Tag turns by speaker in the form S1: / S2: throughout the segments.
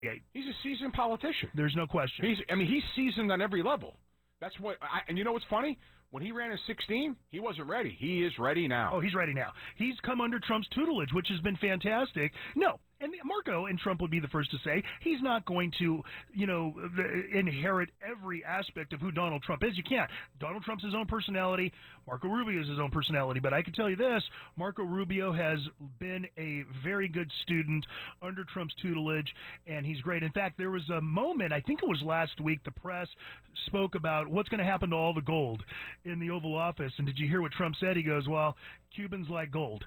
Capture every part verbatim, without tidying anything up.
S1: He's a seasoned politician.
S2: There's no question.
S1: He's, I mean, he's seasoned on every level. That's what, I, and you know what's funny? When he ran in sixteen, he wasn't ready. He is ready now.
S2: Oh, he's ready now. He's come under Trump's tutelage, which has been fantastic. No, and Marco and Trump would be the first to say he's not going to, you know, inherit every aspect of who Donald Trump is. You can't. Donald Trump's his own personality. Marco Rubio is his own personality. But I can tell you this, Marco Rubio has been a very good student under Trump's tutelage, and he's great. In fact, there was a moment, I think it was last week, the press spoke about what's going to happen to all the gold in the Oval Office. And did you hear what Trump said? He goes, well, Cubans like gold.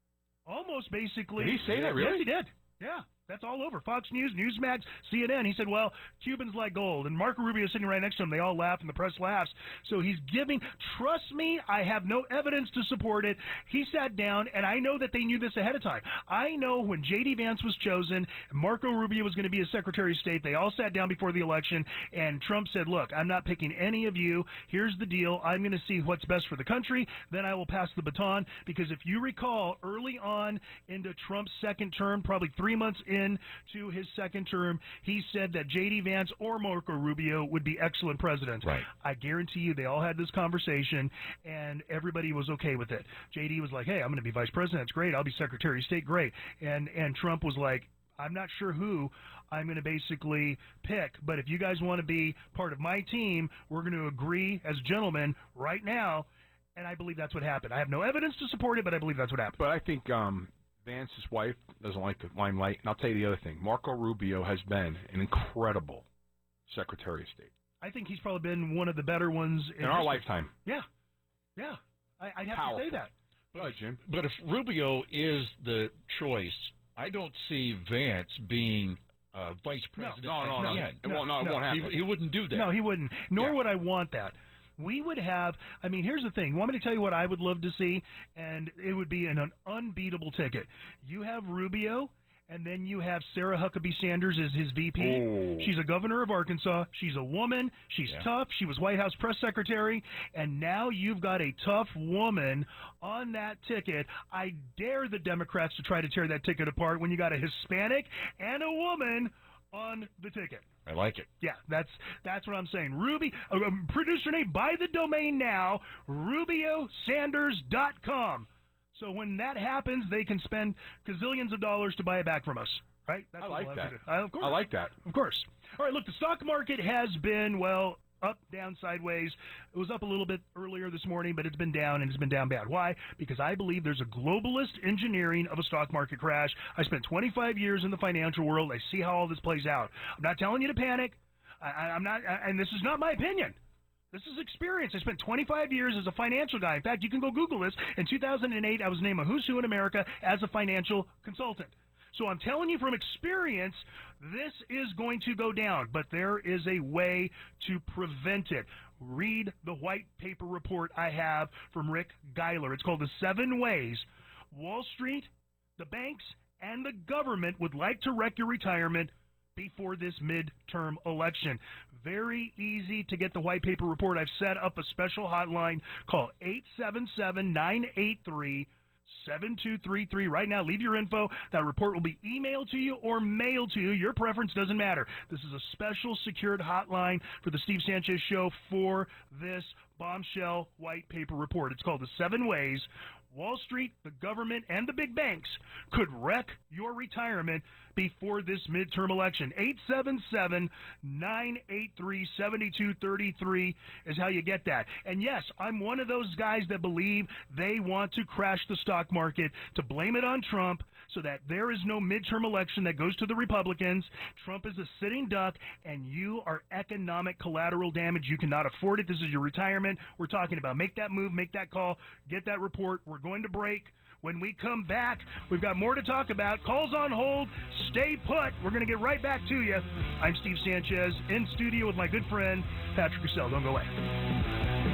S2: Almost basically.
S1: Did he say that, really?
S2: Yes, he did. Yeah, that's all over. Fox News, Newsmax, C N N. He said, well, Cubans like gold. And Marco Rubio is sitting right next to him. They all laugh, and the press laughs. So he's giving, trust me, I have no evidence to support it. He sat down, and I know that they knew this ahead of time. I know when J D. Vance was chosen, and Marco Rubio was going to be a Secretary of State, they all sat down before the election, and Trump said, look, I'm not picking any of you. Here's the deal. I'm going to see what's best for the country. Then I will pass the baton. Because if you recall, early on into Trump's second term, probably three months in to his second term, he said that J D. Vance or Marco Rubio would be excellent presidents.
S1: Right.
S2: I guarantee you they all had this conversation, and everybody was okay with it. J D was like, hey, I'm going to be vice president. It's great. I'll be Secretary of State. Great. And, and Trump was like, I'm not sure who I'm going to basically pick, but if you guys want to be part of my team, we're going to agree as gentlemen right now, and I believe that's what happened. I have no evidence to support it, but I believe that's what happened.
S1: But I think um, Vance's wife doesn't like the limelight. And I'll tell you the other thing. Marco Rubio has been an incredible Secretary of State.
S2: I think he's probably been one of the better ones
S1: in, in our lifetime.
S2: Yeah. Yeah. I, I'd have
S1: Powerful.
S2: to say that.
S1: Go ahead, Jim.
S3: But if Rubio is the choice, I don't see Vance being uh, vice president.
S1: No, no, no.
S3: again.
S1: It won't, no, it
S2: no.
S1: won't happen.
S3: He, he wouldn't do that.
S2: No, he wouldn't. Nor
S1: Yeah.
S2: would I want that. We would have, I mean, here's the thing. You want me to tell you what I would love to see? And it would be an, an unbeatable ticket. You have Rubio, and then you have Sarah Huckabee Sanders as his V P.
S1: Oh.
S2: She's a governor of Arkansas. She's a woman. She's
S3: Yeah.
S2: tough. She was White House press secretary. And now you've got a tough woman on that ticket. I dare the Democrats to try to tear that ticket apart when you got a Hispanic and a woman on the ticket.
S3: I like it.
S2: Yeah, that's that's what I'm saying. Ruby, uh, um, producer name, buy the domain now, rubio sanders dot com. So when that happens, they can spend gazillions of dollars to buy it back from us, right? That's
S1: I
S2: what
S1: like
S2: we'll
S1: that.
S2: have to do. Uh, of course.
S1: I like that.
S2: Of course. All right, look, the stock market has been, well, up, down, sideways. It was up a little bit earlier this morning, but it's been down, and it's been down bad. Why? Because I believe there's a globalist engineering of a stock market crash. I spent twenty-five years in the financial world. I see how all this plays out. I'm not telling you to panic. I, I'm not, and this is not my opinion. This is experience. I spent twenty-five years as a financial guy. In fact, you can go Google this. In two thousand eight, I was named a Who's Who in America as a financial consultant. So I'm telling you from experience, this is going to go down, but there is a way to prevent it. Read the white paper report I have from Rick Geiler. It's called The Seven Ways Wall Street, the banks, and the government would like to wreck your retirement before this midterm election. Very easy to get the white paper report. I've set up a special hotline. Call eight seven seven, nine eight three, seven two three three. Right now, leave your info. That report will be emailed to you or mailed to you. Your preference doesn't matter. This is a special secured hotline for the Steve Sanchez Show for this bombshell white paper report. It's called The Seven Ways Wall Street, the government, and the big banks could wreck your retirement before this midterm election. eight seven seven, nine eight three, seven two three three is how you get that. And yes, I'm one of those guys that believe they want to crash the stock market, to blame it on Trump, so that there is no midterm election that goes to the Republicans. Trump is a sitting duck, and you are economic collateral damage. You cannot afford it. This is your retirement. We're talking about make that move, make that call, get that report. We're going to break. When we come back, we've got more to talk about. Calls on hold. Stay put. We're going to get right back to you. I'm Steve Sanchez in studio with my good friend, Patrick Russell. Don't go away.